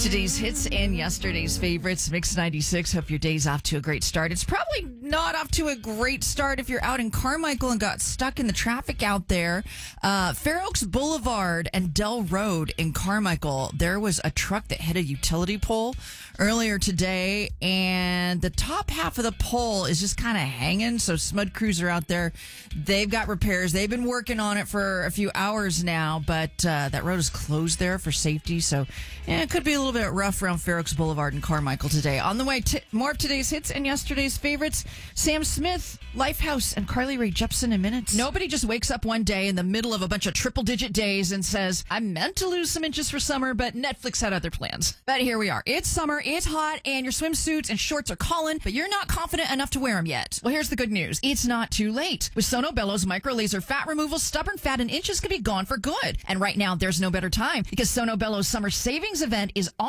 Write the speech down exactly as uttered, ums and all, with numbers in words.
Today's hits and yesterday's favorites. Mix ninety-six. Hope your day's off to a great start. It's probably not off to a great start if you're out in Carmichael and got stuck in the traffic out there. Uh, Fair Oaks Boulevard and Dell Road in Carmichael. There was a truck that hit a utility pole earlier today, and the top half of the pole is just kind of hanging. So Smud crews are out there. They've got repairs. They've been working on it for a few hours now, but uh, that road is closed there for safety. So yeah, it could be a little bit rough around Fair Oaks Boulevard and Carmichael today. On the way, t- more of today's hits and yesterday's favorites. Sam Smith, Lifehouse, and Carly Rae Jepsen in minutes. Nobody just wakes up one day in the middle of a bunch of triple-digit days and says, I meant to lose some inches for summer, but Netflix had other plans. But here we are. It's summer, it's hot, and your swimsuits and shorts are calling, but you're not confident enough to wear them yet. Well, here's the good news. It's not too late. With Sono Bello's micro laser fat removal, stubborn fat and inches can be gone for good. And right now, there's no better time because Sono Bello's summer savings event is